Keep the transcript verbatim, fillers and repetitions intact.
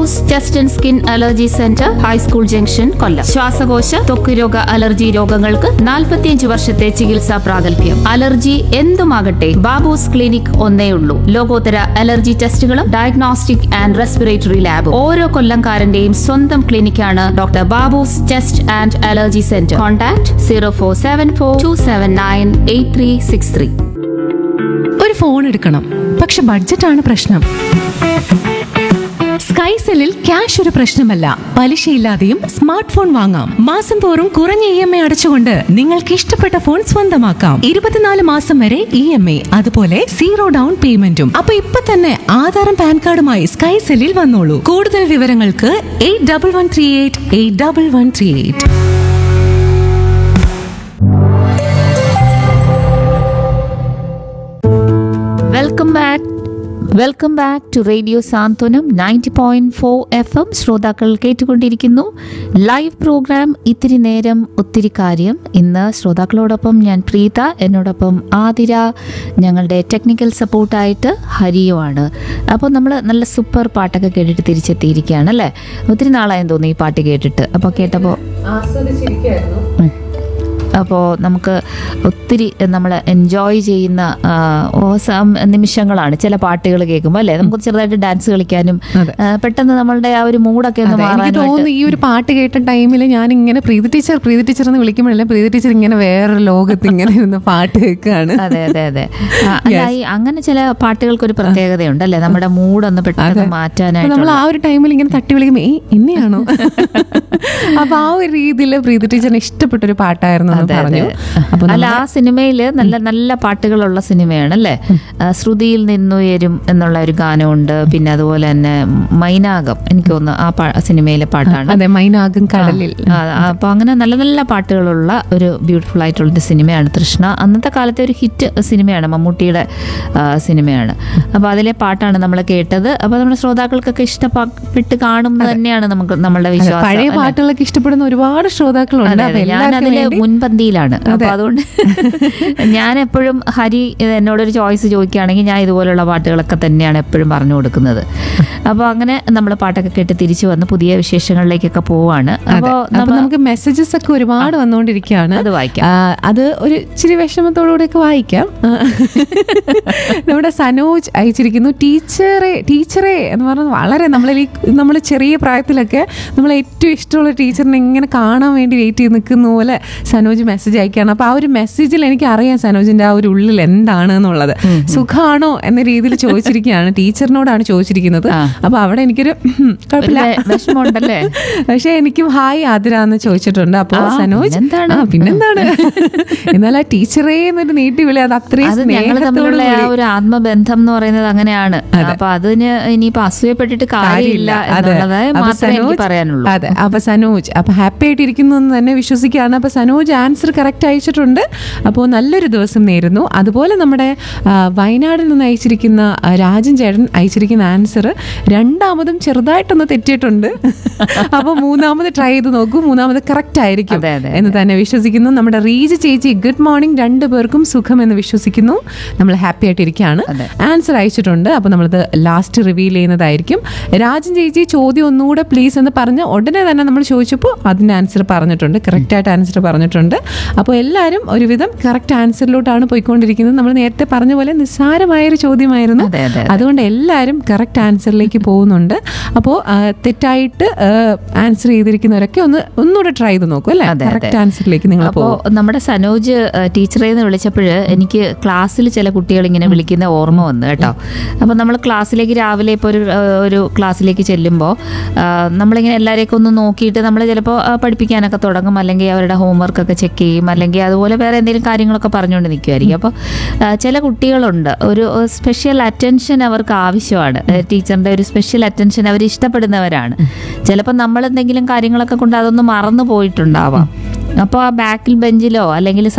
Babu's chest and skin allergy centre, high school junction, കൊല്ലം. ശ്വാസകോശ ത്വക്ക് രോഗ അലർജി രോഗങ്ങൾക്ക് നാൽപ്പത്തിയഞ്ച് വർഷത്തെ ചികിത്സാ പ്രാഗൽഭ്യം. അലർജി എന്തുമാകട്ടെ, ബാബൂസ് ക്ലിനിക് ഒന്നേ ഉള്ളൂ. ലോകോത്തര അലർജി ടെസ്റ്റുകളും ഡയഗ്നോസ്റ്റിക് ആൻഡ് റെസ്പിറേറ്ററി ലാബും. ഓരോ കൊല്ലംകാരന്റെയും സ്വന്തം ക്ലിനിക്കാണ് doctor Babu's chest and allergy centre. Contact zero four seven four to seven nine eight three six three. ഒരു ഫോൺ എടുക്കണം, പക്ഷെ ബഡ്ജറ്റാണ് പ്രശ്നം. സ്കൈസെല്ലിൽ ക്യാഷ് ഒരു പ്രശ്നമല്ല. പലിശയില്ലാതെയും സ്മാർട്ട് ഫോൺ വാങ്ങാം. മാസം തോറും കുറഞ്ഞ ഇ എം ഐ അടച്ചുകൊണ്ട് നിങ്ങൾക്ക് ഇഷ്ടപ്പെട്ട ഫോൺ സ്വന്തമാക്കാം. ഇരുപത്തിനാല് മാസം വരെ ഇ എം ഐ, അതുപോലെ സീറോ ഡൗൺ പേയ്മെന്റും. അപ്പൊ ഇപ്പൊ തന്നെ ആധാറും പാൻ കാർഡുമായി സ്കൈസെല്ലിൽ വന്നോളൂ. കൂടുതൽ വിവരങ്ങൾക്ക് eight double one three eight eight double one three eight. Welcome back welcome back to radio Santhwanam ninety point four F M. ശ്രോതാക്കൾ കേട്ടുകൊണ്ടിരിക്കുന്നു ലൈവ് പ്രോഗ്രാം ഇത്തിരി നേരം ഒത്തിരി കാര്യം. ഇന്ന് ശ്രോതാക്കളോടൊപ്പം ഞാൻ പ്രീത, എന്നോടൊപ്പം ആതിര, ഞങ്ങളുടെ ടെക്നിക്കൽ സപ്പോർട്ടായിട്ട് ഹരിയുമാണ്. അപ്പോൾ നമ്മൾ നല്ല സൂപ്പർ പാട്ടൊക്കെ കേട്ടിട്ട് തിരിച്ചെത്തിയിരിക്കുകയാണ് അല്ലേ. ഒത്തിരി നാളായെന്ന് തോന്നി ഈ പാട്ട് കേട്ടിട്ട്. അപ്പോൾ കേട്ടപ്പോൾ അപ്പോൾ നമുക്ക് ഒത്തിരി നമ്മൾ എൻജോയ് ചെയ്യുന്ന നിമിഷങ്ങളാണ് ചില പാട്ടുകൾ കേൾക്കുമ്പോൾ അല്ലേ. നമുക്ക് ചെറുതായിട്ട് ഡാൻസ് കളിക്കാനും പെട്ടെന്ന് നമ്മളുടെ ആ ഒരു മൂഡൊക്കെ ഒന്ന് മാറാൻ തോന്നുന്നു. ഈ ഒരു പാട്ട് കേട്ട ടൈമിൽ ഞാൻ ഇങ്ങനെ പ്രീതി ടീച്ചർ പ്രീതി ടീച്ചർ എന്ന് വിളിക്കുമ്പോഴല്ലേ പ്രീതി ടീച്ചർ ഇങ്ങനെ വേറൊരു ലോകത്ത് ഇങ്ങനെ ഇരുന്ന് പാട്ട് കേൾക്കുകയാണ്. അതെ അതെ അതെ അല്ല, ഈ അങ്ങനെ ചില പാട്ടുകൾക്ക് ഒരു പ്രത്യേകതയുണ്ട് അല്ലേ, നമ്മുടെ മൂഡൊന്ന് പെട്ടെന്ന് മാറ്റാനായിട്ട്. നമ്മൾ ആ ഒരു ടൈമിൽ ഇങ്ങനെ തട്ടി വിളിക്കുമ്പോൾ ഏയ് ഇന്നെയാണോ അപ്പൊ ആ ഒരു രീതിയിൽ പ്രീതി ടീച്ചറിന് ഇഷ്ടപ്പെട്ട ഒരു പാട്ടായിരുന്നു. അല്ല, ആ സിനിമയില് നല്ല നല്ല പാട്ടുകളുള്ള സിനിമയാണ് അല്ലേ. ശ്രുതിയിൽ നിന്നുയരും എന്നുള്ള ഒരു ഗാനമുണ്ട്. പിന്നെ അതുപോലെ തന്നെ മൈനാകം, എനിക്ക് തോന്നുന്നു ആ സിനിമയിലെ പാട്ടാണ്. അതെ, മൈനാകം കടലിൽ. അപ്പൊ അങ്ങനെ നല്ല നല്ല പാട്ടുകളുള്ള ഒരു ബ്യൂട്ടിഫുൾ ആയിട്ടുള്ള ഒരു സിനിമയാണ് തൃഷ്ണ. അന്നത്തെ കാലത്തെ ഒരു ഹിറ്റ് സിനിമയാണ്, മമ്മൂട്ടിയുടെ സിനിമയാണ്. അപ്പൊ അതിലെ പാട്ടാണ് നമ്മൾ കേട്ടത്. അപ്പൊ നമ്മുടെ ശ്രോതാക്കൾക്കൊക്കെ ഇഷ്ടപ്പെട്ട് കാണുന്നത് തന്നെയാണ് നമുക്ക് നമ്മളുടെ വിശ്വാസം. പഴയ പാട്ടുകളൊക്കെ ഇഷ്ടപ്പെടുന്ന ഒരുപാട് ശ്രോതാക്കളുണ്ട്. ഞാൻ അതില് മുൻപന്തിയിലാണ്. അപ്പൊ അതുകൊണ്ട് ഞാൻ എപ്പോഴും ഹരി എന്നോടൊരു ചോയ്സ് ചോദിക്കുകയാണെങ്കിൽ ഞാൻ ഇതുപോലുള്ള പാട്ടുകളൊക്കെ തന്നെയാണ് എപ്പോഴും പറഞ്ഞു കൊടുക്കുന്നത്. അപ്പോൾ അങ്ങനെ നമ്മൾ പാട്ടൊക്കെ കേട്ട് തിരിച്ചു വന്ന് പുതിയ വിശേഷങ്ങളിലേക്കൊക്കെ പോവാണ്. അപ്പോൾ നമുക്ക് മെസ്സേജസ് ഒക്കെ ഒരുപാട് വന്നുകൊണ്ടിരിക്കുകയാണ്. അത് വായിക്കാം. അത് ഒരു ഇച്ചിരി വിഷമത്തോടുകൂടിയൊക്കെ വായിക്കാം. നമ്മുടെ സനോജ് അയച്ചിരിക്കുന്നു, ടീച്ചറെ ടീച്ചറെ എന്ന് പറഞ്ഞാൽ വളരെ നമ്മളിൽ നമ്മൾ ചെറിയ പ്രായത്തിലൊക്കെ നമ്മൾ ഏറ്റവും ഇഷ്ടമുള്ള ടീച്ചറിനെ ഇങ്ങനെ കാണാൻ വേണ്ടി വെയിറ്റ് ചെയ്ത് നിൽക്കുന്ന പോലെ സനോജ് മെസ്സേജ് അയക്കുകയാണ്. അപ്പൊ ആ ഒരു മെസ്സേജിൽ എനിക്ക് അറിയാം സനോജിന്റെ ആ ഒരു ഉള്ളിൽ എന്താണ് എന്നുള്ളത്. സുഖാണോ എന്ന രീതിയിൽ ചോദിച്ചിരിക്കുകയാണ്, ടീച്ചറിനോടാണ് ചോദിച്ചിരിക്കുന്നത്. അപ്പൊ അവിടെ എനിക്കൊരു കുഴപ്പമില്ല, പക്ഷെ എനിക്കും ഹായ് ആതിര എന്ന് ചോദിച്ചിട്ടുണ്ട്. അപ്പൊ സനോജ് പിന്നെന്താണ് എന്നാൽ ആ ടീച്ചറേ എന്നൊരു നീട്ടി വിളി, അത് അത്രയും സ്നേഹത്തോടുള്ള ആ ഒരു ആത്മബന്ധം എന്ന് പറയുന്നത് അങ്ങനെയാണ്. അപ്പൊ അതിന് ഇനിയിപ്പോ അസൂയപ്പെട്ടിട്ട് കാര്യമില്ല എന്നുള്ളത് മാത്രമേ എനിക്ക് പറയാനുള്ളൂ. അതെ, അപ്പൊ സനോജ് അപ്പൊ ഹാപ്പി ആയിട്ടിരിക്കുന്നു എന്ന് തന്നെ വിശ്വസിക്കുകയാണ്. അപ്പൊ സനോജ് ആൻസർ കറക്റ്റ് അയച്ചിട്ടുണ്ട്. അപ്പോൾ നല്ലൊരു ദിവസം നേരുന്നു. അതുപോലെ നമ്മുടെ വയനാടിൽ നിന്ന് അയച്ചിരിക്കുന്ന രാജൻ ചേട്ടൻ അയച്ചിരിക്കുന്ന ആൻസർ രണ്ടാമതും ചെറുതായിട്ടൊന്ന് തെറ്റിയിട്ടുണ്ട്. അപ്പോൾ മൂന്നാമത് ട്രൈ ചെയ്ത് നോക്കൂ, മൂന്നാമത് കറക്റ്റ് ആയിരിക്കും എന്ന് തന്നെ വിശ്വസിക്കുന്നു. നമ്മുടെ റീജ് ചേച്ചി ഗുഡ് മോർണിംഗ്, രണ്ടു പേർക്കും സുഖം എന്ന് വിശ്വസിക്കുന്നു. നമ്മൾ ഹാപ്പി ആയിട്ടിരിക്കുകയാണ്. ആൻസർ അയച്ചിട്ടുണ്ട്. അപ്പോൾ നമ്മളത് ലാസ്റ്റ് റിവീൽ ചെയ്യുന്നതായിരിക്കും. രാജൻ ചേച്ചി ചോദ്യം ഒന്നുകൂടെ പ്ലീസ് എന്ന് പറഞ്ഞ് ഉടനെ തന്നെ നമ്മൾ ചോദിച്ചപ്പോൾ അതിൻ്റെ ആൻസർ പറഞ്ഞിട്ടുണ്ട്, കറക്റ്റായിട്ട് ആൻസർ പറഞ്ഞിട്ടുണ്ട്. അപ്പോൾ എല്ലാവരും ഒരുവിധം കറക്റ്റ് ആൻസറിലോട്ടാണ് പോയിക്കൊണ്ടിരിക്കുന്നത്. നമ്മൾ നേരത്തെ പറഞ്ഞ പോലെ നിസ്സാരമായൊരു ചോദ്യമായിരുന്നു, അതുകൊണ്ട് എല്ലാവരും കറക്റ്റ് ആൻസറിലേക്ക് പോകുന്നുണ്ട്. അപ്പോൾ തെറ്റായിട്ട് ആൻസർ ചെയ്തിരിക്കുന്നവരൊക്കെ ഒന്ന് ഒന്നുകൂടെ ട്രൈ ചെയ്ത് നോക്കും അല്ലേ, കറക്റ്റ് ആൻസറിലേക്ക് നിങ്ങൾ പോകും. നമ്മുടെ സനോജ് ടീച്ചറെ എന്ന് വിളിച്ചപ്പോൾ എനിക്ക് ക്ലാസ്സിൽ ചില കുട്ടികൾ ഇങ്ങനെ വിളിക്കുന്ന ഓർമ്മ വന്നു കേട്ടോ. അപ്പോൾ നമ്മൾ ക്ലാസ്സിലേക്ക് രാവിലെ ഇപ്പോൾ ഒരു ഒരു ക്ലാസ്സിലേക്ക് ചെല്ലുമ്പോൾ നമ്മളിങ്ങനെ എല്ലാവരെയൊക്കെ ഒന്ന് നോക്കിയിട്ട് നമ്മൾ ചിലപ്പോൾ പഠിപ്പിക്കാനൊക്കെ തുടങ്ങും, അല്ലെങ്കിൽ അവരുടെ ഹോംവർക്കൊക്കെ ചെക്ക് ചെയ്യും, അല്ലെങ്കിൽ അതുപോലെ വേറെ എന്തെങ്കിലും കാര്യങ്ങളൊക്കെ പറഞ്ഞുകൊണ്ട് നിൽക്കുമായിരിക്കും. അപ്പോൾ ചില കുട്ടികളുണ്ട്, ഒരു സ്പെഷ്യൽ അറ്റൻഷൻ അവർക്ക് ആവശ്യമാണ്. ടീച്ചറിൻ്റെ ഒരു സ്പെഷ്യൽ അറ്റൻഷൻ അവർ ഇഷ്ടപ്പെടുന്നവരാണ്. ചിലപ്പോൾ നമ്മൾ എന്തെങ്കിലും കാര്യങ്ങളൊക്കെ കൊണ്ട് അതൊന്ന് മറന്നു പോയിട്ടുണ്ടാവാം. അപ്പോൾ ആ ബാക്കിൽ ബെഞ്ചിലോ അല്ലെങ്കിൽ